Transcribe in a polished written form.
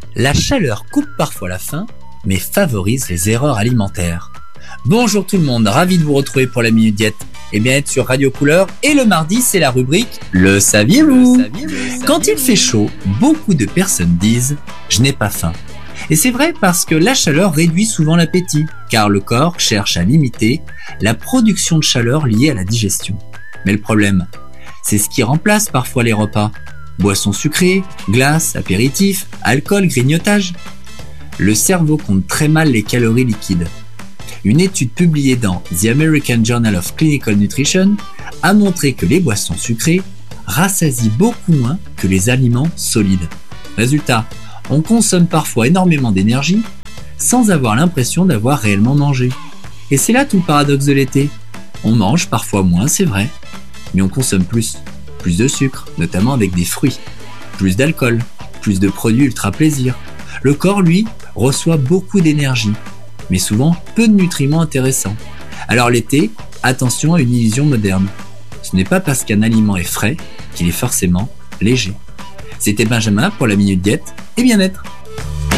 La chaleur coupe parfois la faim, mais favorise les erreurs alimentaires. Bonjour tout le monde, ravi de vous retrouver pour la Minute Diète et bien-être sur Radio Couleur. Et le mardi, c'est la rubrique « Le saviez-vous » Quand il fait chaud, beaucoup de personnes disent « Je n'ai pas faim ». Et c'est vrai parce que la chaleur réduit souvent l'appétit, car le corps cherche à limiter la production de chaleur liée à la digestion. Mais le problème, c'est ce qui remplace parfois les repas. Boissons sucrées, glaces, apéritifs, alcool, grignotage. Le cerveau compte très mal les calories liquides. Une étude publiée dans The American Journal of Clinical Nutrition a montré que les boissons sucrées rassasient beaucoup moins que les aliments solides. Résultat, on consomme parfois énormément d'énergie sans avoir l'impression d'avoir réellement mangé. Et c'est là tout le paradoxe de l'été. On mange parfois moins, c'est vrai, mais on consomme plus. Plus de sucre, notamment avec des fruits. Plus d'alcool, plus de produits ultra plaisir. Le corps, lui, reçoit beaucoup d'énergie, mais souvent peu de nutriments intéressants. Alors l'été, attention à une illusion moderne. Ce n'est pas parce qu'un aliment est frais qu'il est forcément léger. C'était Benjamin pour la Minute Diète et bien-être.